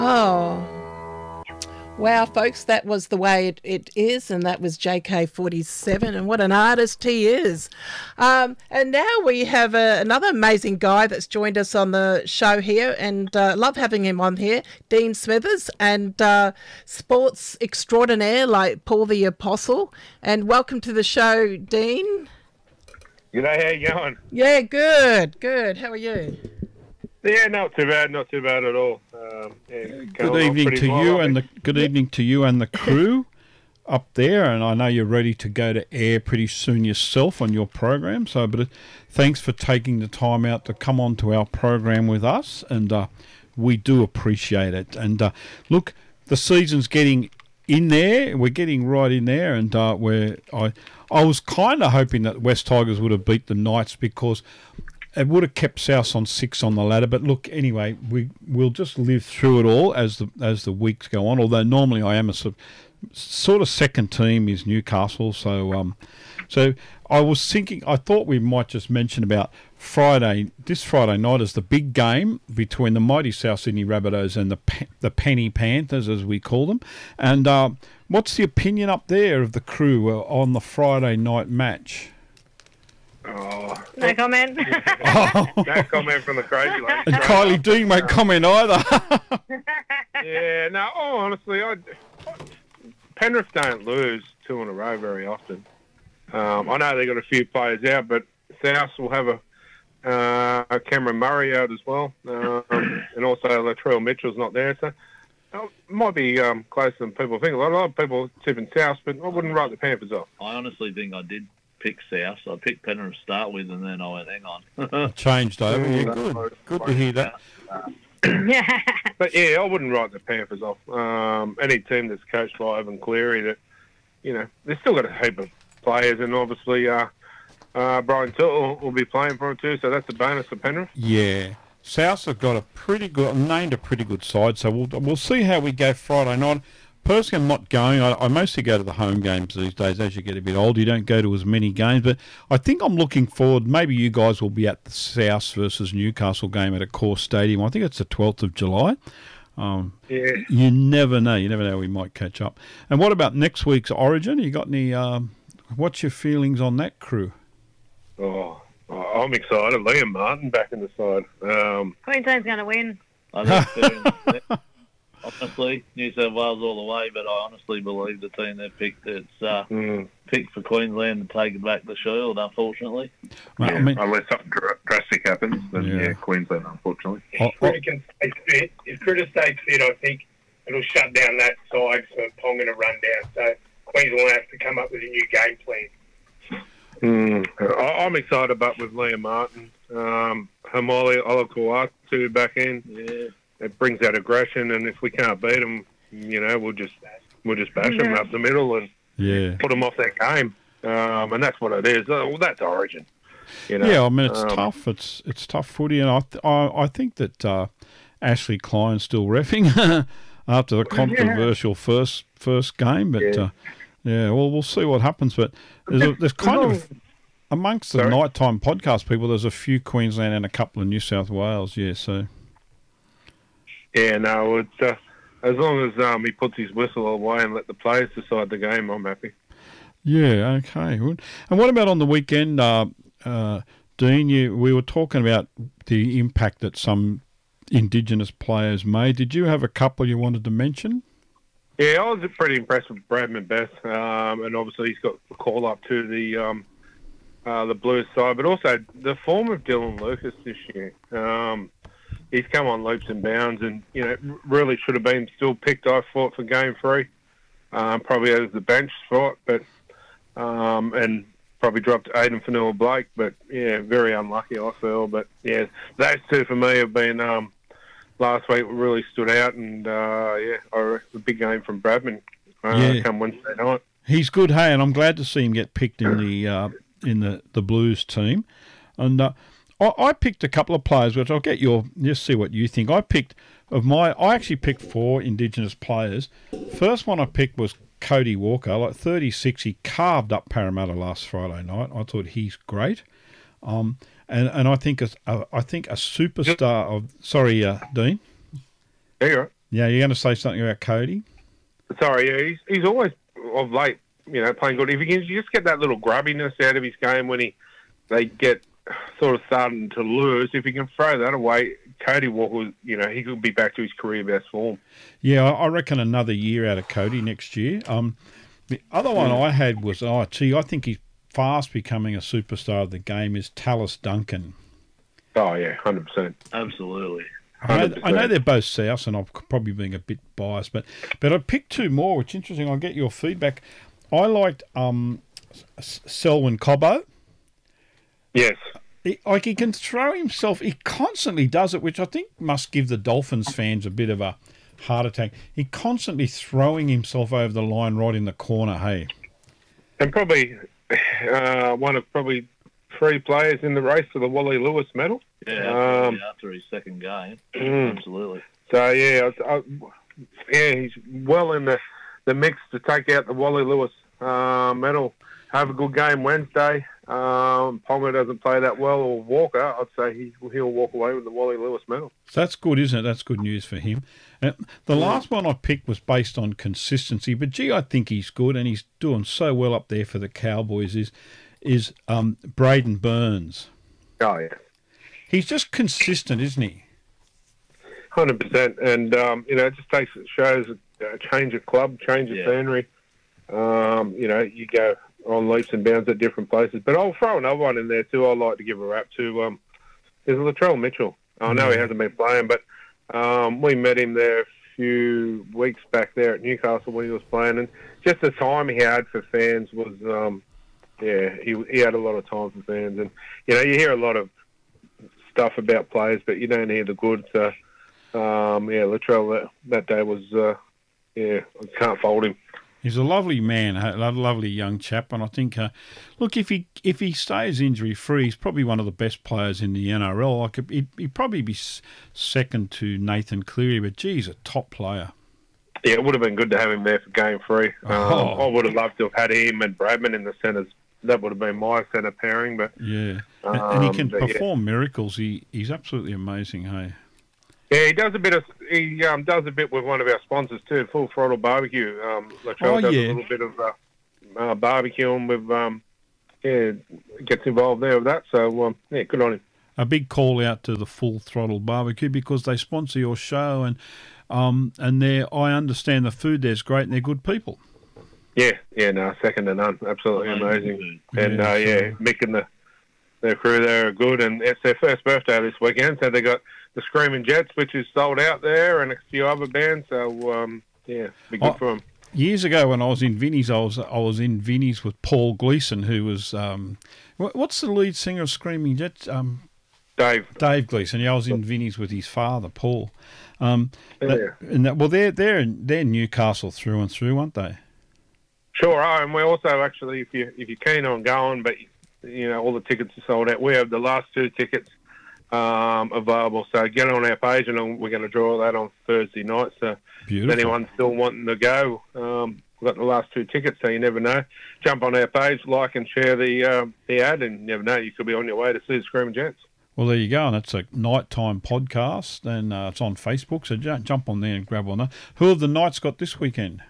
Oh, wow, folks, that was the way it is, and that was JK47, and what an artist he is. And now we have another amazing guy that's joined us on the show here, and love having him on here, Dean Smithers, and sports extraordinaire like Paul the Apostle. And welcome to the show, Dean. G'day, how you going? Yeah, good. How are you? Yeah, not too bad at all. Good evening to you, and good evening to you and the crew up there. And I know you're ready to go to air pretty soon yourself on your program. So, but thanks for taking the time out to come on to our program with us, and we do appreciate it. And look, the season's getting in there. We're getting right in there, and I was kind of hoping that West Tigers would have beat the Knights, because it would have kept South on 6 on the ladder. But look, anyway, we'll just live through it all as the weeks go on. Although normally I am a sort of second team is Newcastle. So I was thinking, I thought we might just mention about this Friday night is the big game between the mighty South Sydney Rabbitohs and the Penny Panthers, as we call them. And what's the opinion up there of the crew on the Friday night match? Oh. No comment. No comment from the crazy lady. And Kylie Dean won't comment either. Yeah, no, honestly, Penrith don't lose 2 in a row very often. I know they got a few players out, but South will have a Cameron Murray out as well, and also Latrell Mitchell's not there, so it might be closer than people think. A lot of people tipping South, but I wouldn't write the Panthers off. I honestly think I did pick South. So I picked Penrith to start with, and then I went, hang on. Changed over. Yeah, good to hear that. But yeah, I wouldn't write the Panthers off. Any team that's coached by Ivan Cleary, that, you know, they've still got a heap of players, and obviously Brian Tittle will be playing for them too, so that's a bonus for Penrith. Yeah. Souths have got named a pretty good side, so we'll see how we go Friday night. Personally, I'm not going. I mostly go to the home games these days. As you get a bit older, you don't go to as many games. But I think I'm looking forward. Maybe you guys will be at the South versus Newcastle game at Accor Stadium. I think it's the 12th of July. Yeah. You never know. You never know. We might catch up. And what about next week's Origin? You got any? What's your feelings on that crew? Oh, I'm excited. Liam Martin back in the side. Queensland's going to win. I think honestly, New South Wales all the way, but I honestly believe the team they've picked, it's picked for Queensland to take it back the Shield, unfortunately. Yeah, unless something drastic happens, then Queensland, unfortunately. If Critter stays fit, I think it'll shut down that side for Ponga to run down. So Queensland will have to come up with a new game plan. I'm excited about with Liam Martin, Hamali Olakuatu back in. Yeah. It brings out aggression, and if we can't beat them, you know, we'll just bash them up the middle and put them off that game. And that's what it is. Well, that's Origin. You know? Yeah, I mean, it's tough. It's tough footy, and I think that Ashley Klein's still reffing after the controversial first game. But well, we'll see what happens. But there's kind of amongst the nighttime podcast people, there's a few Queensland and a couple of New South Wales. Yeah, so. Yeah, no, it's as long as he puts his whistle away and let the players decide the game, I'm happy. Yeah, okay. Good. And what about on the weekend, Dean? We were talking about the impact that some Indigenous players made. Did you have a couple you wanted to mention? Yeah, I was pretty impressed with Bradman Best, and obviously he's got the call up to the Blues side, but also the form of Dylan Lucas this year. He's come on leaps and bounds, and you know, really should have been still picked. I thought for Game 3, probably as the bench spot, but and probably dropped Aiden Fanua-Blake. But yeah, very unlucky, I feel. But yeah, those two for me have been last week really stood out, and the big game from Bradman come Wednesday night. He's good, hey, and I'm glad to see him get picked in the Blues team, and. I picked a couple of players, which I'll get just see what you think. I actually picked 4 Indigenous players. First one I picked was Cody Walker, like 36. He carved up Parramatta last Friday night. I thought he's great. And I think a superstar of... Sorry, Dean? Yeah, you're right. Yeah, you're going to say something about Cody? Sorry, yeah, he's always of late, playing good. If he can just get that little grubbiness out of his game when they get sort of starting to lose, if he can throw that away, Cody Walker, he could be back to his career best form. Yeah, I reckon another year out of Cody next year. The other one I had was, I think he's fast becoming a superstar of the game, is Tallis Duncan. Oh, yeah, 100%. Absolutely. I know they're both Souths, and I'm probably being a bit biased, but I picked two more, which is interesting. I'll get your feedback. I liked Selwyn Cobbo. Yes. He can throw himself. He constantly does it, which I think must give the Dolphins fans a bit of a heart attack. He constantly throwing himself over the line right in the corner, hey? And probably one of probably 3 players in the race for the Wally Lewis medal. Yeah, after his second game. Absolutely. So, he's well in the mix to take out the Wally Lewis medal. Have a good game Wednesday. Ponga doesn't play that well, or Walker, I'd say he'll walk away with the Wally Lewis medal. So that's good, isn't it? That's good news for him. The last one I picked was based on consistency, but I think he's good, and he's doing so well up there for the Cowboys, is Braden Burns. Oh, yeah. He's just consistent, isn't he? 100%. And, it just shows a change of club, change of scenery. You go on leaps and bounds at different places. But I'll throw another one in there too. I'd like to give a rap to is Latrell Mitchell. I know he hasn't been playing, but we met him there a few weeks back there at Newcastle when he was playing, and just the time he had for fans was he had a lot of time for fans. And you hear a lot of stuff about players, but you don't hear the good. So Latrell that day was I can't fault him. He's a lovely man, a lovely young chap, and I think, look, if he stays injury free, he's probably one of the best players in the NRL. He'd probably be second to Nathan Cleary, but geez, a top player. Yeah, it would have been good to have him there for game 3. I would have loved to have had him and Bradman in the centres. That would have been my centre pairing, but and he can perform miracles. He's absolutely amazing, hey. Yeah, he does a bit with one of our sponsors too, Full Throttle Barbecue. Latrell does a little bit of barbecuing with, gets involved there with that. So good on him. A big call out to the Full Throttle Barbecue because they sponsor your show, and I understand the food there's great and they're good people. Yeah, no, second to none. Absolutely amazing. And Mick and their crew there are good, and it's their first birthday this weekend, so they got the Screaming Jets, which is sold out there, and a few other bands. So be good for them. Years ago, when I was in Vinnie's, I was in Vinnie's with Paul Gleason, who was what's the lead singer of Screaming Jets? Dave Gleason. Yeah, I was in Vinnie's with his father, Paul. They're Newcastle through and through, aren't they? Sure are, and we're also actually, if you're keen on going, but all the tickets are sold out. We have the last 2 tickets available, so get on our page, and we're going to draw that on Thursday night. So if anyone's still wanting to go, we've got the last 2 tickets, so you never know. Jump on our page, like and share the ad, and you never know, you could be on your way to see the Screaming Jets. Well, there you go, and it's a nighttime podcast, and it's on Facebook, so jump on there and grab on that. Who have the Knights got this weekend?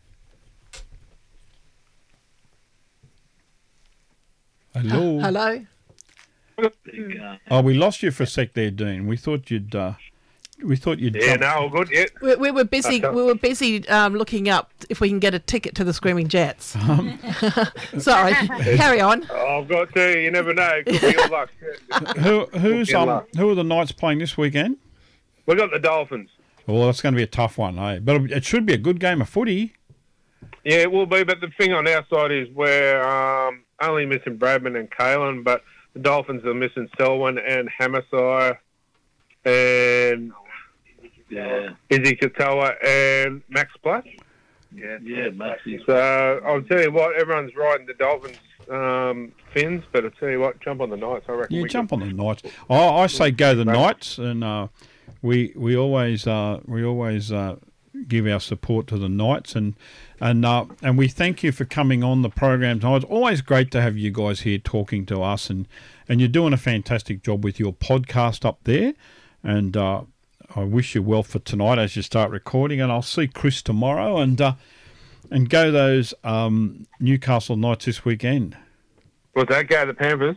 Hello. Hello. Oh, we lost you for a sec there, Dean. We thought you'd. Yeah, no, all good. Yeah. We were busy. We were busy looking up if we can get a ticket to the Screaming Jets. Sorry, carry on. Oh, I've got to. You never know. It could be your luck. Who are the Knights playing this weekend? We got the Dolphins. Well, that's going to be a tough one, eh? But it should be a good game of footy. Yeah, it will be. But the thing on our side is we're only missing Bradman and Kalen, but the Dolphins are missing Selwyn and Hamasai and Izzy Katoa and Max Splash. Yeah, Maxie. So I'll tell you what, everyone's riding the Dolphins fins, but I'll tell you what, jump on the Knights. I reckon. Yeah, jump on the Knights. I say go the Knights, and we always give our support to the Knights, and we thank you for coming on the program tonight. It's always great to have you guys here talking to us, and you're doing a fantastic job with your podcast up there, and I wish you well for tonight as you start recording, and I'll see Chris tomorrow and go those Newcastle Knights this weekend. Was that go to the Panthers?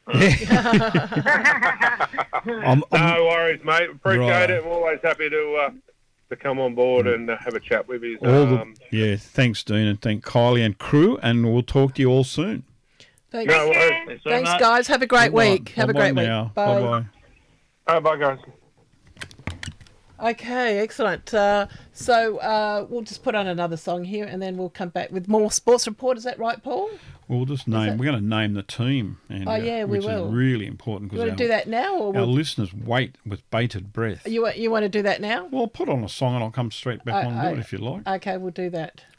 No worries, mate. Appreciate it. I'm always happy to come on board and have a chat with you. Thanks, Dean, and thank Kylie and crew, and we'll talk to you all soon. Thanks, no worries. Thanks guys. Have a great week. Have a great week. Bye. Bye-bye. Bye, guys. Okay, excellent. So we'll just put on another song here, and then we'll come back with more Sports Report. Is that right, Paul? We'll just name. We're going to name the team, and we which will. is really important You want to do that now, or our listeners wait with bated breath. You want to do that now? Well, put on a song, and I'll come straight back on and do it if you like. Okay, we'll do that.